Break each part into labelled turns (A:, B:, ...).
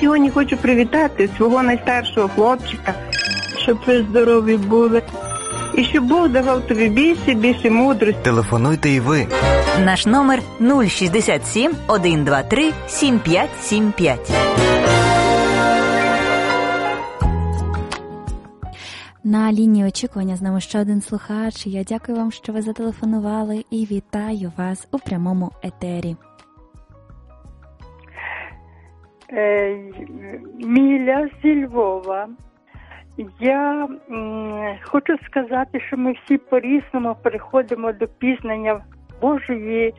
A: сьогодні хочу привітати свого найстаршого хлопчика, щоб ви здорові були. І щоб Бог давав тобі більше мудрості.
B: Телефонуйте і ви.
C: Наш номер 067 123 7575.
D: На лінії очікування з нами ще один слухач. Я дякую вам, що ви зателефонували, і вітаю вас у прямому етері.
E: Міля зі Львова. Я хочу сказати, що ми всі по-різному переходимо до пізнання Божої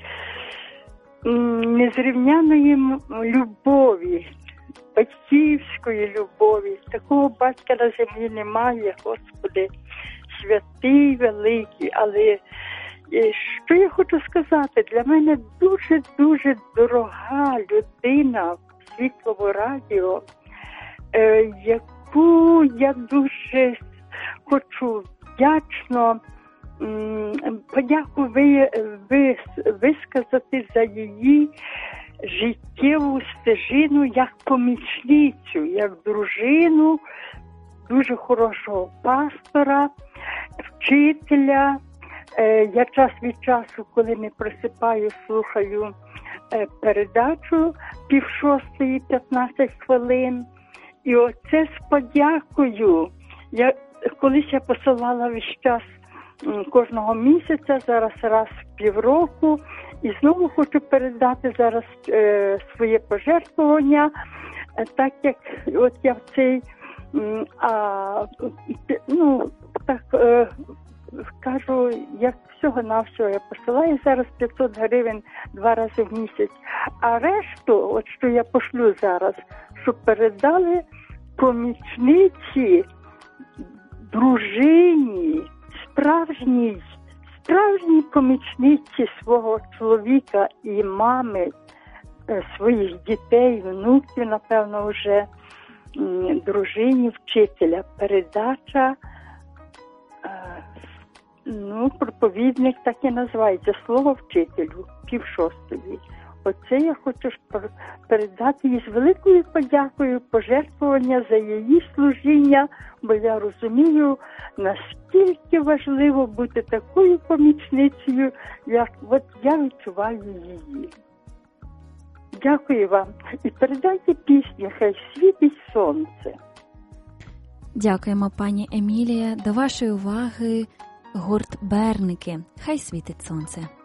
E: незрівняної любові, батьківської любові. Такого батька на землі немає, Господи, святий, великий. Але що я хочу сказати? Для мене дуже дорога людина в Світлому радіо, яку я дуже хочу вдячно подяку висказати за її життєву стежину як помічницю, як дружину дуже хорошого пастора, вчителя. Я час від часу, коли не просипаю, слухаю передачу 5:06, 15 хвилин. І оце з подякою. Колись я посилала весь час кожного місяця, зараз раз в півроку. І знову хочу передати зараз своє пожертвування, так як от я в цей, кажу, як всього-навсього я посилаю зараз 500 гривень 2 рази в місяць. А решту, от що я пошлю зараз, щоб передали помічниці, дружині, справжній помічниці свого чоловіка і мами, своїх дітей, внуків, напевно, вже дружині вчителя. Передача, проповідник так і називається, слово вчителю, 5:06. Оце я хочу передати їй з великою подякою пожертвування за її служіння, бо я розумію, наскільки важливо бути такою помічницею, як от я відчуваю її. Дякую вам. І передайте пісню «Хай світить сонце».
D: Дякуємо, пані Емілія. До вашої уваги гурт «Берники». Хай світить сонце.